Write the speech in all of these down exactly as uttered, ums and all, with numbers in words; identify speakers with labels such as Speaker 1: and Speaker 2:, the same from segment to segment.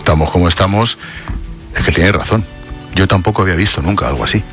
Speaker 1: estamos como estamos, es que tiene razón. Yo tampoco había visto nunca algo así.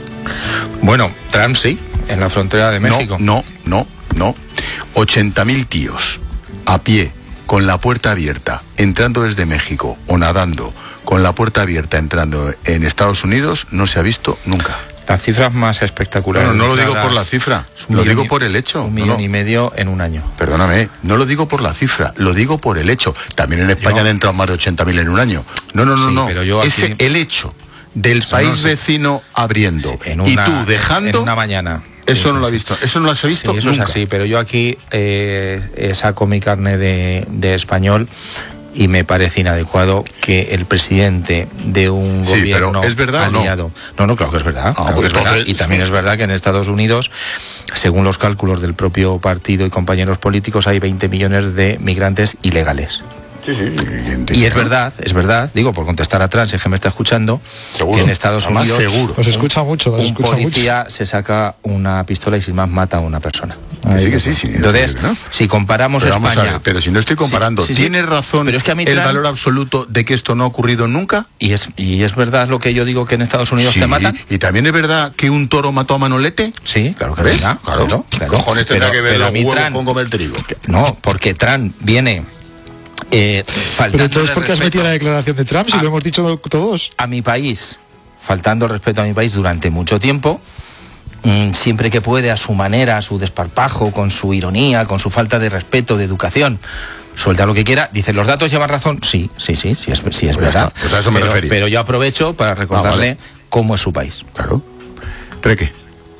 Speaker 2: Bueno, Trump sí, en la frontera de México.
Speaker 1: No, no, no, no. ochenta mil tíos a pie, con la puerta abierta, entrando desde México, o nadando con la puerta abierta entrando en Estados Unidos, no se ha visto nunca.
Speaker 2: Las cifras más espectaculares.
Speaker 1: No, no lo digo por la cifra, lo digo por el hecho.
Speaker 2: Un millón
Speaker 1: no, no.
Speaker 2: y medio en un año.
Speaker 1: Perdóname, no lo digo por la cifra, lo digo por el hecho. También en España
Speaker 2: yo...
Speaker 1: han entrado más de ochenta mil en un año. No, no, no,
Speaker 2: sí,
Speaker 1: no.
Speaker 2: Pero yo aquí...
Speaker 1: Ese, el hecho del
Speaker 2: eso
Speaker 1: país
Speaker 2: no sé.
Speaker 1: vecino abriendo
Speaker 2: sí, en una,
Speaker 1: y tú dejando...
Speaker 2: En, en una mañana.
Speaker 1: Eso
Speaker 2: sí,
Speaker 1: no lo
Speaker 2: sí,
Speaker 1: ha visto, eso no lo has visto
Speaker 2: sí, eso
Speaker 1: nunca.
Speaker 2: es así, pero yo aquí eh, eh, saco mi carne de, de español y me parece inadecuado que el presidente de un
Speaker 1: sí,
Speaker 2: gobierno
Speaker 1: pero ¿es verdad
Speaker 2: aliado...
Speaker 1: No?
Speaker 2: no, no, claro que es verdad.
Speaker 1: Ah,
Speaker 2: claro que es verdad.
Speaker 1: entonces...
Speaker 2: Y también es verdad que en Estados Unidos, según los cálculos del propio partido y compañeros políticos, hay veinte millones de migrantes ilegales.
Speaker 1: Sí, sí,
Speaker 2: y es verdad, es verdad, digo, por contestar a Trans, es que me está escuchando,
Speaker 1: seguro.
Speaker 2: Que en Estados
Speaker 1: Además,
Speaker 2: Unidos
Speaker 1: seguro.
Speaker 3: Os escucha mucho, os
Speaker 2: un
Speaker 3: escucha
Speaker 2: policía
Speaker 3: mucho.
Speaker 2: se saca una pistola y sin más mata a una persona.
Speaker 1: Que sí, que sí, sí.
Speaker 2: Entonces, ¿no? Si comparamos
Speaker 1: pero
Speaker 2: España...
Speaker 1: Vamos a ver, pero si no estoy comparando,
Speaker 2: sí, sí,
Speaker 1: ¿tienes
Speaker 2: sí.
Speaker 1: razón
Speaker 2: pero es que a mí
Speaker 1: el
Speaker 2: Trump,
Speaker 1: valor absoluto de que esto no ha ocurrido nunca?
Speaker 2: Y es, y es verdad lo que yo digo, que en Estados Unidos
Speaker 1: sí,
Speaker 2: te matan.
Speaker 1: ¿Y también es verdad que un toro mató a Manolete?
Speaker 2: Sí, claro que
Speaker 1: ¿ves?
Speaker 2: es verdad.
Speaker 1: Claro,
Speaker 2: claro, claro.
Speaker 1: cojones tendrá
Speaker 2: pero,
Speaker 1: que ver
Speaker 2: pero
Speaker 1: los
Speaker 2: a mí
Speaker 1: huevos
Speaker 2: Trump,
Speaker 1: con comer trigo.
Speaker 2: No, porque Trump viene... Eh,
Speaker 3: pero entonces, ¿por qué has metido la
Speaker 2: respeto
Speaker 3: declaración de Trump si
Speaker 2: a,
Speaker 3: lo hemos dicho todos?
Speaker 2: A mi país, faltando el respeto a mi país durante mucho tiempo, mmm, siempre que puede, a su manera, a su desparpajo, con su ironía, con su falta de respeto, de educación, suelta lo que quiera. Dice, ¿los datos llevan razón? Sí, sí, sí, sí es, sí es
Speaker 1: Pues
Speaker 2: verdad.
Speaker 1: pues a eso me
Speaker 2: pero,
Speaker 1: refería.
Speaker 2: pero yo aprovecho para recordarle
Speaker 1: ah, vale.
Speaker 2: cómo es su país.
Speaker 1: Claro. Reque.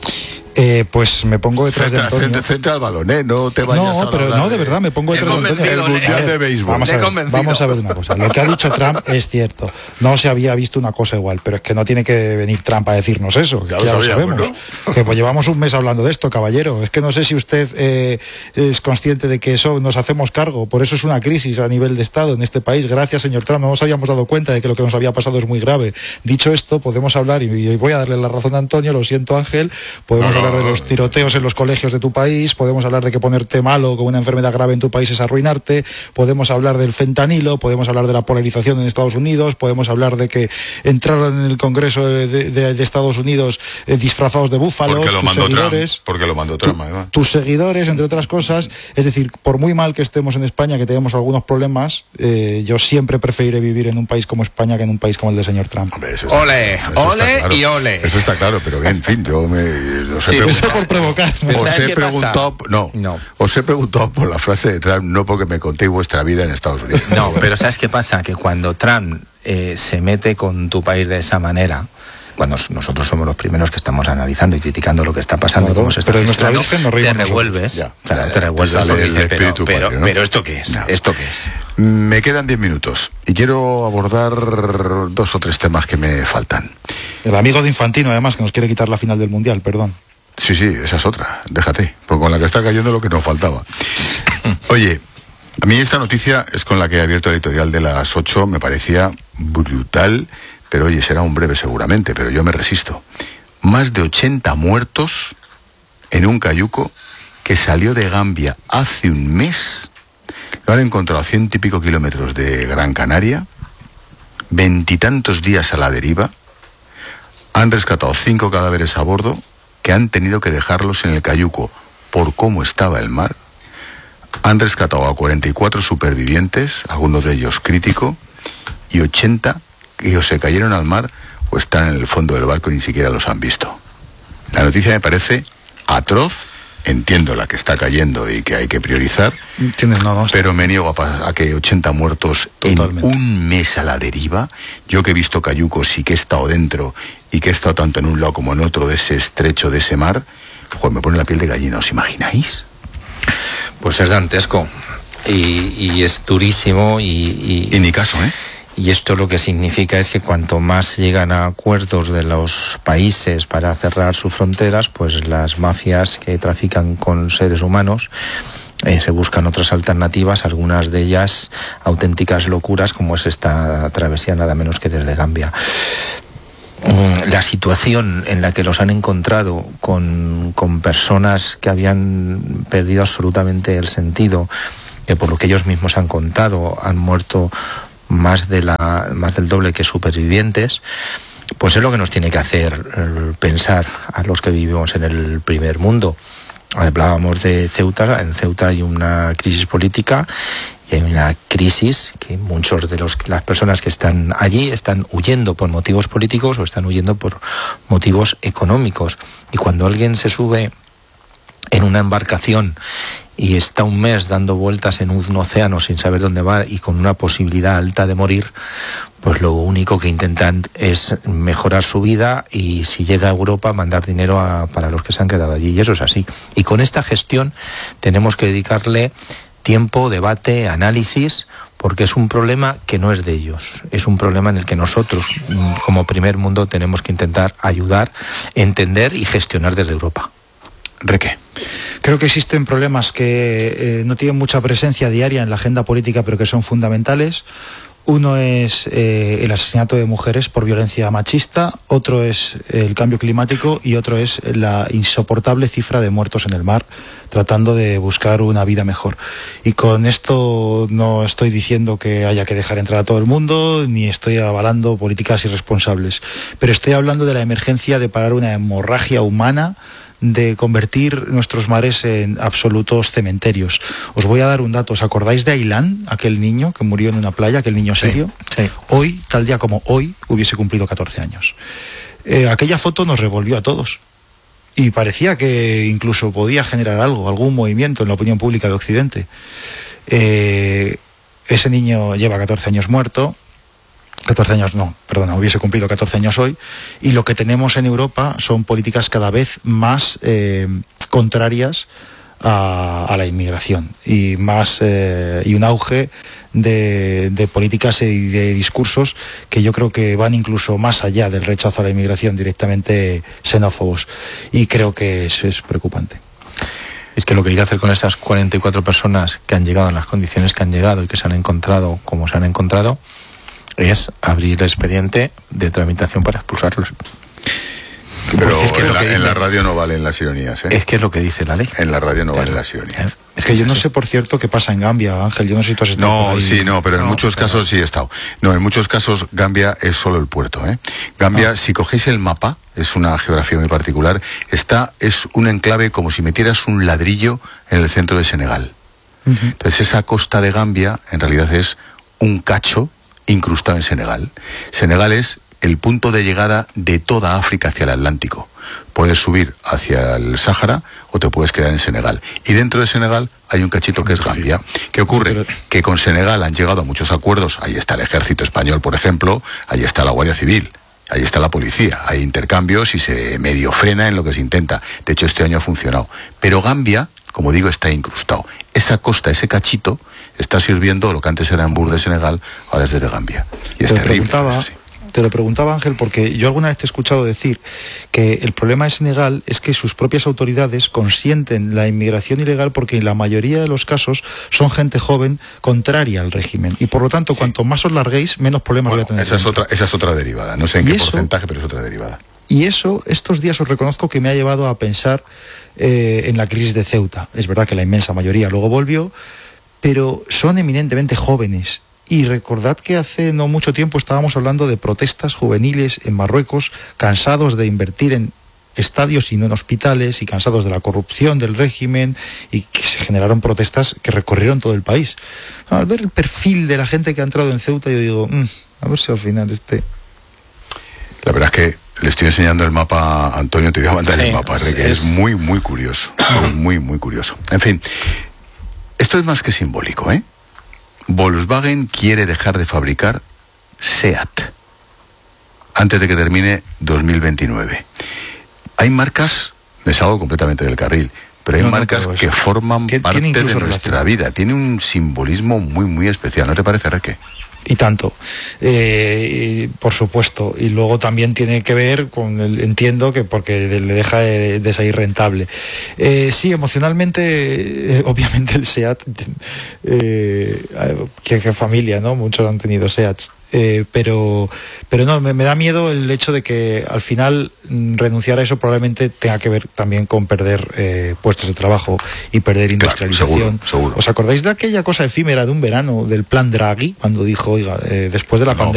Speaker 3: Eh, pues me pongo detrás
Speaker 1: centra,
Speaker 3: de Antonio.
Speaker 1: Centra, centra al balón, ¿eh? No te vayas
Speaker 3: no,
Speaker 1: a
Speaker 3: pero no, de verdad, me pongo detrás de Antonio.
Speaker 1: El mundial de béisbol.
Speaker 3: Vamos a, ver, vamos a ver una cosa. Lo que ha dicho Trump es cierto. No se había visto una cosa igual, pero es que no tiene que venir Trump a decirnos eso. Ya, ya lo, lo sabemos. ¿No? Que pues llevamos un mes hablando de esto, caballero. Es que no sé si usted eh, es consciente de que eso nos hacemos cargo. Por eso es una crisis a nivel de Estado en este país. Gracias, señor Trump. No nos habíamos dado cuenta de que lo que nos había pasado es muy grave. Dicho esto, podemos hablar, y voy a darle la razón a Antonio, lo siento, Ángel, podemos no, no, hablar de los tiroteos en los colegios de tu país, podemos hablar de que ponerte malo con una enfermedad grave en tu país es arruinarte, podemos hablar del fentanilo, podemos hablar de la polarización en Estados Unidos, podemos hablar de que entraron en el Congreso de, de, de Estados Unidos eh, disfrazados de búfalos,
Speaker 1: porque lo
Speaker 3: tus
Speaker 1: mandó
Speaker 3: seguidores,
Speaker 1: Trump, porque lo mandó Trump,
Speaker 3: tu, tus seguidores, entre otras cosas. Es decir, por muy mal que estemos en España, que tenemos algunos problemas, eh, yo siempre preferiré vivir en un país como España que en un país como el del señor Trump.
Speaker 1: Hombre, eso
Speaker 2: ole,
Speaker 1: eso
Speaker 2: ole
Speaker 1: claro.
Speaker 2: y ole.
Speaker 1: Eso está claro, pero bien, en fin, yo me los he
Speaker 3: sí,
Speaker 1: preguntado.
Speaker 3: Eso por provocar.
Speaker 1: Os he preguntado, no, no, os he preguntado por la frase de Trump, no porque me contéis vuestra vida en Estados Unidos.
Speaker 2: No, pero ¿sabes qué pasa? Que cuando Trump eh, se mete con tu país de esa manera, cuando nosotros somos los primeros que estamos analizando y criticando lo que está pasando,
Speaker 3: claro,
Speaker 2: cómo se está
Speaker 3: pero
Speaker 2: gestionando,
Speaker 3: te
Speaker 2: revuelves,
Speaker 1: ya,
Speaker 2: o sea,
Speaker 1: ya,
Speaker 2: te revuelves
Speaker 1: te
Speaker 2: porque dices, pero,
Speaker 1: patrio,
Speaker 2: pero,
Speaker 1: ¿no?
Speaker 2: pero ¿esto qué es?
Speaker 1: Ya.
Speaker 2: ¿Esto qué es?
Speaker 1: Me quedan diez minutos y quiero abordar dos o tres temas que me faltan.
Speaker 3: El amigo de Infantino, además, que nos quiere quitar la final del Mundial, perdón.
Speaker 1: Sí, sí, esa es otra, déjate, porque con la que está cayendo lo que nos faltaba. Oye, a mí esta noticia es con la que he abierto el editorial de las ocho, me parecía brutal, pero oye, será un breve seguramente, pero yo me resisto. Más de ochenta muertos en un cayuco que salió de Gambia hace un mes, lo han encontrado a ciento y pico kilómetros de Gran Canaria, veintitantos días a la deriva, han rescatado cinco cadáveres a bordo, que han tenido que dejarlos en el cayuco por cómo estaba el mar. Han rescatado a cuarenta y cuatro supervivientes, algunos de ellos crítico, y ochenta que o se cayeron al mar o están en el fondo del barco y ni siquiera los han visto. La noticia me parece atroz, entiendo la que está cayendo y que hay que priorizar,
Speaker 3: Tienes, no, no,
Speaker 1: pero me niego a, a que ochenta muertos Totalmente. En un mes a la deriva. Yo que he visto cayucos y que he estado dentro y que he estado tanto en un lado como en otro de ese estrecho, de ese mar, joder, me pone la piel de gallina, ¿os imagináis?
Speaker 2: Pues es dantesco y, y es durísimo y, y,
Speaker 1: y ni caso, ¿eh?
Speaker 2: Y esto lo que significa es que cuanto más llegan a acuerdos de los países para cerrar sus fronteras, pues las mafias que trafican con seres humanos eh, se buscan otras alternativas, algunas de ellas auténticas locuras, como es esta travesía nada menos que desde Gambia. La situación en la que los han encontrado con, con personas que habían perdido absolutamente el sentido, que por lo que ellos mismos han contado, han muerto más, de la, más del doble que supervivientes, pues es lo que nos tiene que hacer eh, pensar a los que vivimos en el primer mundo. Hablábamos de Ceuta. En Ceuta hay una crisis política y hay una crisis que muchos de los, las personas que están allí están huyendo por motivos políticos o están huyendo por motivos económicos. Y cuando alguien se sube en una embarcación y está un mes dando vueltas en un océano sin saber dónde va y con una posibilidad alta de morir, pues lo único que intentan es mejorar su vida y, si llega a Europa, mandar dinero a, para los que se han quedado allí. Y eso es así. Y con esta gestión tenemos que dedicarle tiempo, debate, análisis, porque es un problema que no es de ellos. Es un problema en el que nosotros, como primer mundo, tenemos que intentar ayudar, entender y gestionar desde Europa.
Speaker 1: Reque.
Speaker 3: Creo que existen problemas que eh, no tienen mucha presencia diaria en la agenda política, pero que son fundamentales. Uno es eh, el asesinato de mujeres por violencia machista, otro es el cambio climático y otro es la insoportable cifra de muertos en el mar, tratando de buscar una vida mejor. Y con esto no estoy diciendo que haya que dejar entrar a todo el mundo, ni estoy avalando políticas irresponsables, pero estoy hablando de la emergencia de parar una hemorragia humana, de convertir nuestros mares en absolutos cementerios. Os voy a dar un dato. ¿Os acordáis de Ailán, aquel niño que murió en una playa, aquel niño sirio?
Speaker 2: Sí, sí.
Speaker 3: Hoy, tal día como hoy, hubiese cumplido catorce años. Eh, aquella foto nos revolvió a todos. Y parecía que incluso podía generar algo, algún movimiento en la opinión pública de Occidente. Eh, ese niño lleva catorce años muerto. catorce años no, perdona, hubiese cumplido catorce años hoy, y lo que tenemos en Europa son políticas cada vez más eh, contrarias a, a la inmigración y más eh, y un auge de, de políticas y de discursos que yo creo que van incluso más allá del rechazo a la inmigración, directamente xenófobos, y creo que eso es preocupante.
Speaker 2: Es que lo que hay que hacer con esas cuarenta y cuatro personas que han llegado en las condiciones que han llegado y que se han encontrado como se han encontrado es abrir el expediente de tramitación para expulsarlos.
Speaker 1: Pero
Speaker 2: pues es que
Speaker 1: en,
Speaker 2: lo
Speaker 1: la,
Speaker 2: que dice,
Speaker 1: en la radio no valen las ironías, ¿eh?
Speaker 2: Es que es lo que dice la ley.
Speaker 1: En la radio no
Speaker 2: claro,
Speaker 1: valen las ironías.
Speaker 2: Claro.
Speaker 3: Es que yo no sé, por cierto, qué pasa en Gambia, Ángel. Yo no sé si tú has estado
Speaker 1: No,
Speaker 3: por ahí.
Speaker 1: sí, no, pero en
Speaker 2: No,
Speaker 1: muchos
Speaker 2: pero...
Speaker 1: casos sí he estado. No, en muchos casos Gambia es solo el puerto, ¿eh? Gambia, ah. si cogéis el mapa, es una geografía muy particular, está, es un enclave como si metieras un ladrillo en el centro de Senegal. Uh-huh. Entonces esa costa de Gambia en realidad es un cacho incrustado en Senegal. Senegal es el punto de llegada de toda África hacia el Atlántico. Puedes subir hacia el Sáhara o te puedes quedar en Senegal. Y dentro de Senegal hay un cachito que es Gambia. ¿Qué ocurre? Que con Senegal han llegado a muchos acuerdos. Ahí está el ejército español, por ejemplo, ahí está la Guardia Civil, ahí está la policía, hay intercambios y se medio frena en lo que se intenta. De hecho, este año ha funcionado. Pero Gambia, como digo, está incrustado. Esa costa, ese cachito, está sirviendo lo que antes era en Bur de Senegal, ahora es desde Gambia. Y es
Speaker 3: te
Speaker 1: terrible.
Speaker 3: Preguntaba, te lo preguntaba, Ángel, porque yo alguna vez te he escuchado decir que el problema de Senegal es que sus propias autoridades consienten la inmigración ilegal porque en la mayoría de los casos son gente joven contraria al régimen. Y por lo tanto, sí. cuanto más os larguéis, menos problemas
Speaker 1: bueno,
Speaker 3: voy a tener.
Speaker 1: Esa es, otra, esa es otra derivada. No sé en qué eso, porcentaje, pero es otra derivada.
Speaker 3: Y eso, estos días os reconozco que me ha llevado a pensar eh, en la crisis de Ceuta. Es verdad que la inmensa mayoría luego volvió, pero son eminentemente jóvenes. Y recordad que hace no mucho tiempo estábamos hablando de protestas juveniles en Marruecos, cansados de invertir en estadios y no en hospitales, y cansados de la corrupción del régimen, y que se generaron protestas que recorrieron todo el país. Al ver el perfil de la gente que ha entrado en Ceuta, yo digo, mmm, a ver si al final este...
Speaker 1: La verdad es que le estoy enseñando el mapa a Antonio, te voy a mandar sí, el mapa, es, que es muy, muy curioso, muy, muy curioso. En fin, esto es más que simbólico, ¿eh? Volkswagen quiere dejar de fabricar SEAT antes de que termine dos mil veintinueve. Hay marcas, me salgo completamente del carril, pero hay no, marcas no, pero que forman parte de nuestra relación. vida. Tiene un simbolismo muy, muy especial. ¿No te parece, Reque?
Speaker 3: Y tanto, eh, por supuesto. Y luego también tiene que ver con el, entiendo que porque le deja de, de salir rentable. Eh, sí, emocionalmente, eh, obviamente el SEAT, eh, que, que familia, ¿no? Muchos han tenido SEATs. Eh, pero pero no, me, me da miedo el hecho de que al final mm, renunciar a eso probablemente tenga que ver también con perder eh, puestos de trabajo y perder industrialización.
Speaker 1: Claro, seguro, seguro.
Speaker 3: ¿Os acordáis de aquella cosa efímera de un verano del plan Draghi, cuando dijo, oiga, eh, después de la
Speaker 1: No.
Speaker 3: pandemia